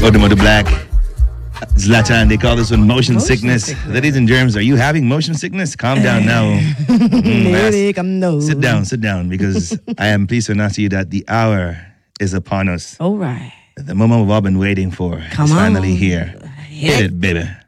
Odomodo Black. Zlatan, they call this one motion sickness. Ladies and germs, are you having motion sickness? Calm down now. Sit down, because I am pleased to announce to you that the hour is upon us. All right. The moment we've all been waiting for is finally here. Hit it, baby.